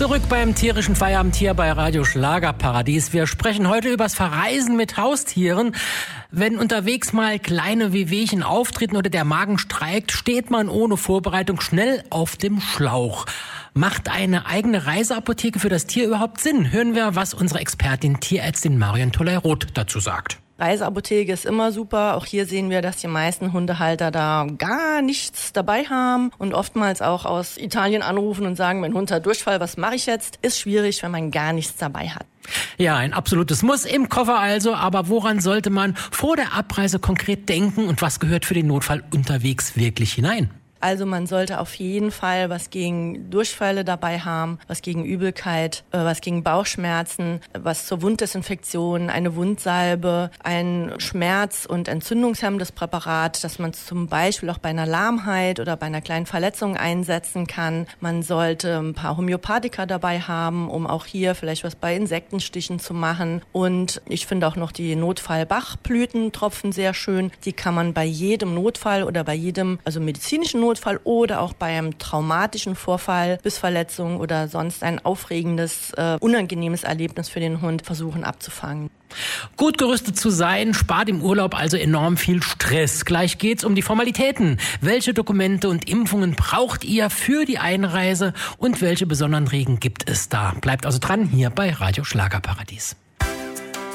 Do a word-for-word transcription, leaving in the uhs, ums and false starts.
Zurück beim tierischen Feierabend hier bei Radio Schlagerparadies. Wir sprechen heute übers Verreisen mit Haustieren. Wenn unterwegs mal kleine Wehwehchen auftreten oder der Magen streikt, steht man ohne Vorbereitung schnell auf dem Schlauch. Macht eine eigene Reiseapotheke für das Tier überhaupt Sinn? Hören wir, was unsere Expertin Tierärztin Marion Toley-Roth dazu sagt. Reiseapotheke ist immer super. Auch hier sehen wir, dass die meisten Hundehalter da gar nichts dabei haben und oftmals auch aus Italien anrufen und sagen, mein Hund hat Durchfall, was mache ich jetzt? Ist schwierig, wenn man gar nichts dabei hat. Ja, ein absolutes Muss im Koffer also. Aber woran sollte man vor der Abreise konkret denken und was gehört für den Notfall unterwegs wirklich hinein? Also man sollte auf jeden Fall was gegen Durchfälle dabei haben, was gegen Übelkeit, äh, was gegen Bauchschmerzen, was zur Wunddesinfektion, eine Wundsalbe, ein Schmerz- und entzündungshemmendes Präparat, das man zum Beispiel auch bei einer Lahmheit oder bei einer kleinen Verletzung einsetzen kann. Man sollte ein paar Homöopathika dabei haben, um auch hier vielleicht was bei Insektenstichen zu machen. Und ich finde auch noch die Notfall-Bachblütentropfen sehr schön. Die kann man bei jedem Notfall oder bei jedem, also medizinischen Notfall Notfall oder auch bei einem traumatischen Vorfall, Bissverletzung oder sonst ein aufregendes, äh, unangenehmes Erlebnis für den Hund versuchen abzufangen. Gut gerüstet zu sein, spart im Urlaub also enorm viel Stress. Gleich geht's um die Formalitäten. Welche Dokumente und Impfungen braucht ihr für die Einreise und welche besonderen Regeln gibt es da? Bleibt also dran hier bei Radio Schlagerparadies.